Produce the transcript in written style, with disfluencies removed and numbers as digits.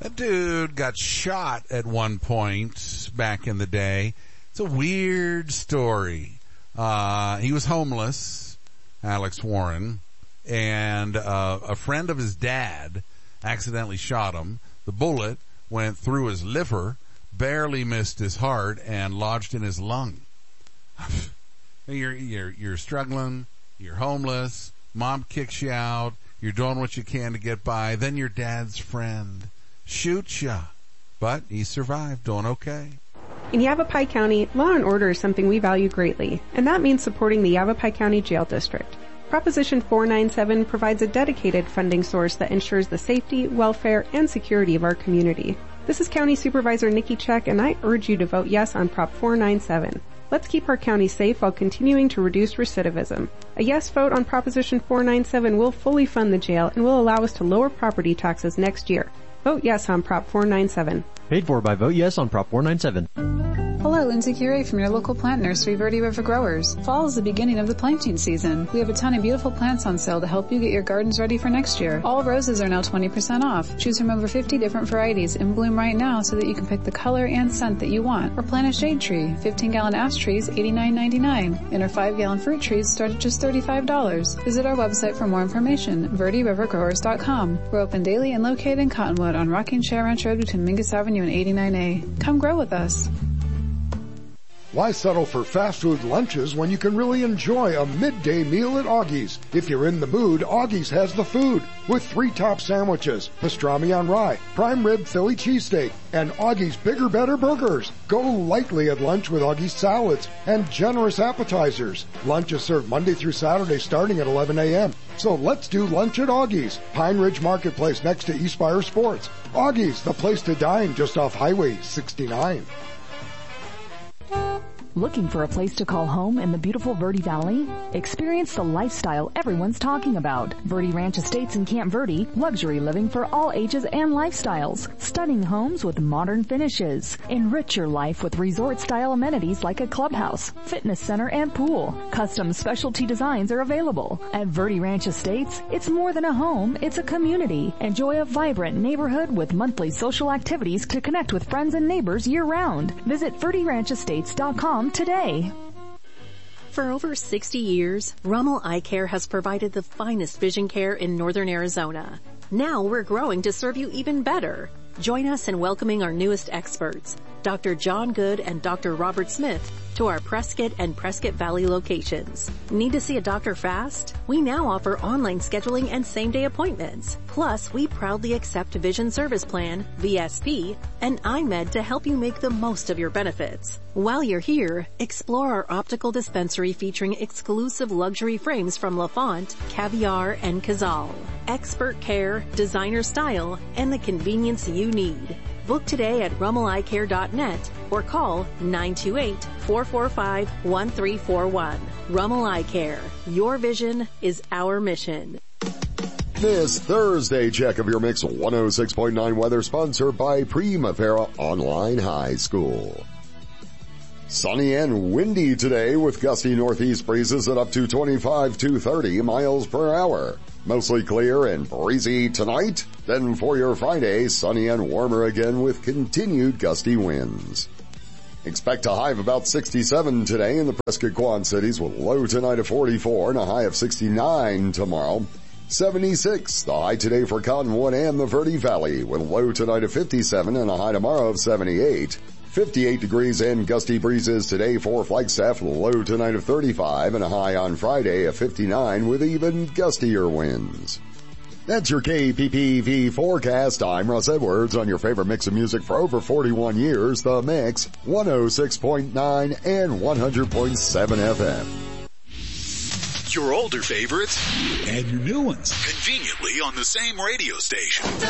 A dude got shot at one point back in the day. It's a weird story. He was homeless, Alex Warren, and a friend of his dad accidentally shot him. The bullet went through his liver, barely missed his heart, and lodged in his lung. You're struggling, you're homeless, mom kicks you out, you're doing what you can to get by, then your dad's friend shoots ya. But he survived, doing okay. In Yavapai County, law and order is something we value greatly, and that means supporting the Yavapai County Jail District. Proposition 497 provides a dedicated funding source that ensures the safety, welfare, and security of our community. This is County Supervisor Nikki Check, and I urge you to vote yes on Prop 497. Let's keep our county safe while continuing to reduce recidivism. A yes vote on Proposition 497 will fully fund the jail and will allow us to lower property taxes next year. Vote yes on Prop 497. Paid for by Vote Yes on Prop 497. Hello, Lindsay Curie from your local plant nursery, Verde River Growers. Fall is the beginning of the planting season. We have a ton of beautiful plants on sale to help you get your gardens ready for next year. All roses are now 20% off. Choose from over 50 different varieties in bloom right now so that you can pick the color and scent that you want. Or plant a shade tree. 15-gallon ash trees, $89.99. And our 5-gallon fruit trees start at just $35. Visit our website for more information, verderivergrowers.com. We're open daily and located in Cottonwood on Rocking Chair Ranch Road between Mingus Avenue and 89A. Come grow with us. Why settle for fast food lunches when you can really enjoy a midday meal at Augie's? If you're in the mood, Augie's has the food with 3 top sandwiches, pastrami on rye, prime rib Philly cheesesteak, and Augie's Bigger Better burgers. Go lightly at lunch with Augie's salads and generous appetizers. Lunch is served Monday through Saturday starting at 11 a.m. So let's do lunch at Augie's, Pine Ridge Marketplace next to Eastspire Sports. Augie's, the place to dine just off Highway 69. Looking for a place to call home in the beautiful Verde Valley? Experience the lifestyle everyone's talking about. Verde Ranch Estates in Camp Verde, luxury living for all ages and lifestyles. Stunning homes with modern finishes. Enrich your life with resort-style amenities like a clubhouse, fitness center, and pool. Custom specialty designs are available. At Verde Ranch Estates, it's more than a home, it's a community. Enjoy a vibrant neighborhood with monthly social activities to connect with friends and neighbors year-round. Visit VerdeRanchEstates.com today. For over 60 years, Rummel Eye Care has provided the finest vision care in northern Arizona. Now we're growing to serve you even better. Join us in welcoming our newest experts, Dr. John Good and Dr. Robert Smith, to our Prescott and Prescott Valley locations. Need to see a doctor fast? We now offer online scheduling and same-day appointments. Plus, we proudly accept Vision Service Plan, VSP, and iMed to help you make the most of your benefits. While you're here, explore our optical dispensary featuring exclusive luxury frames from LaFont, Caviar, and Cazal. Expert care, designer style, and the convenience you need. Book today at rummeleyecare.net or call 928-445-1341. Rummel Eye Care. Your vision is our mission. This Thursday check of your Mix 106.9 weather sponsored by Primavera Online High School. Sunny and windy today with gusty northeast breezes at up to 25 to 30 miles per hour. Mostly clear and breezy tonight. Then for your Friday, sunny and warmer again with continued gusty winds. Expect a high of about 67 today in the Prescott Quad Cities with low tonight of 44 and a high of 69 tomorrow. 76, the high today for Cottonwood and the Verde Valley with low tonight of 57 and a high tomorrow of 78. 58 degrees and gusty breezes today for Flagstaff, low tonight of 35 and a high on Friday of 59 with even gustier winds. That's your KPPV forecast. I'm Russ Edwards on your favorite mix of music for over 41 years, The Mix, 106.9 and 100.7 FM. Your older favorites and your new ones conveniently on the same radio station.